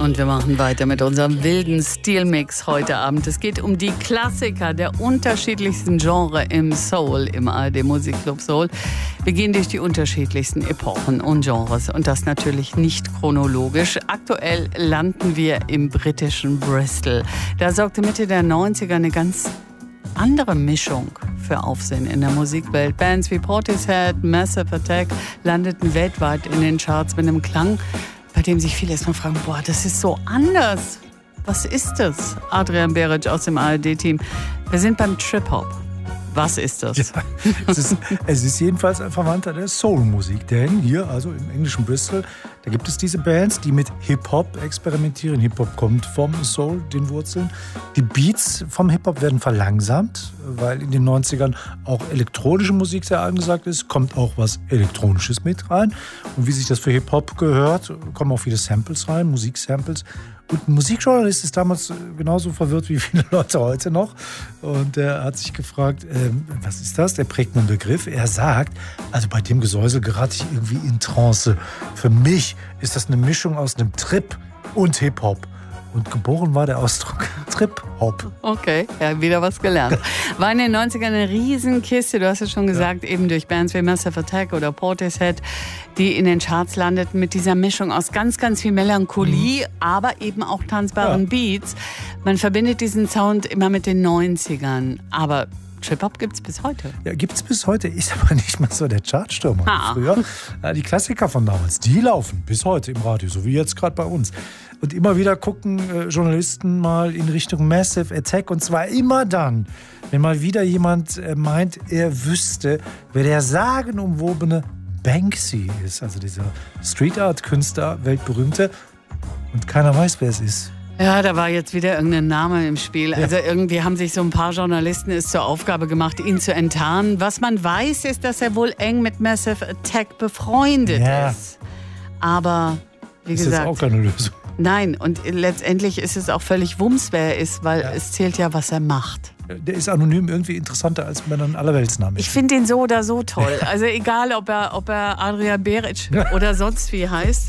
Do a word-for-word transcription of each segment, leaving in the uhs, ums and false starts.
Und wir machen weiter mit unserem wilden Stilmix heute Abend. Es geht um die Klassiker der unterschiedlichsten Genres im Soul, im A R D Musikclub Soul. Wir gehen durch die unterschiedlichsten Epochen und Genres und das natürlich nicht chronologisch. Aktuell landen wir im britischen Bristol. Da sorgte Mitte der neunziger eine ganz andere Mischung für Aufsehen in der Musikwelt. Bands wie Portishead, Massive Attack landeten weltweit in den Charts mit einem Klang, bei dem sich viele erstmal fragen, boah, das ist so anders. Was ist das? Adrian Beric aus dem A R D-Team. Wir sind beim Trip-Hop. Was ist das? Ja, es, ist, es ist jedenfalls ein Verwandter der Soul-Musik. Denn hier, also im englischen Bristol, da gibt es diese Bands, die mit Hip-Hop experimentieren. Hip-Hop kommt vom Soul, den Wurzeln. Die Beats vom Hip-Hop werden verlangsamt, weil in den neunzigern auch elektronische Musik sehr angesagt ist. Kommt auch was Elektronisches mit rein. Und wie sich das für Hip-Hop gehört, kommen auch viele Samples rein, Musiksamples. Und ein Musikjournalist ist damals genauso verwirrt wie viele Leute heute noch. Und er hat sich gefragt, ähm, was ist das? Der prägt einen Begriff. Er sagt, also bei dem Gesäusel gerate ich irgendwie in Trance. Für mich ist das eine Mischung aus einem Trip und Hip-Hop. Und geboren war der Ausdruck Trip-Hop. Okay, ja, wieder was gelernt. War in den neunzigern eine Riesenkiste, du hast es schon gesagt, ja. Eben durch Bands wie Massive Attack oder Portishead, die in den Charts landeten mit dieser Mischung aus ganz, ganz viel Melancholie, mhm. aber eben auch tanzbaren ja. Beats. Man verbindet diesen Sound immer mit den neunzigern, aber Trip-Hop gibt's bis heute. Ja, gibt's bis heute, ist aber nicht mal so der Chartstürmer wie früher. Die Klassiker von damals, die laufen bis heute im Radio, so wie jetzt gerade bei uns. Und immer wieder gucken äh, Journalisten mal in Richtung Massive Attack. Und zwar immer dann, wenn mal wieder jemand äh, meint, er wüsste, wer der sagenumwobene Banksy ist. Also dieser Street-Art-Künstler, weltberühmte. Und keiner weiß, wer es ist. Ja, da war jetzt wieder irgendein Name im Spiel. Ja. Also irgendwie haben sich so ein paar Journalisten es zur Aufgabe gemacht, ihn zu enttarnen. Was man weiß, ist, dass er wohl eng mit Massive Attack befreundet ja. ist. Aber, wie ist gesagt... Das ist auch keine Lösung. Nein, und letztendlich ist es auch völlig Wumms, wer er ist, weil ja. es zählt ja, was er macht. Der ist anonym irgendwie interessanter, als wenn er ein Allerweltsname ist. Ich finde den so oder so toll. Also egal, ob er, ob er Adrian Beric ja. oder sonst wie heißt.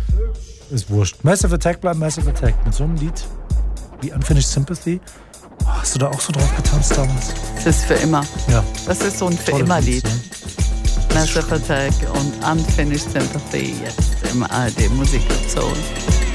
Ist wurscht. Massive Attack bleibt Massive Attack. Mit so einem Lied wie Unfinished Sympathy. Oh, hast du da auch so drauf getanzt damals? Das ist für immer. Ja. Das ist so ein für immer Lied. Massive Attack und Unfinished Sympathy jetzt im A R D Musikclub Soul.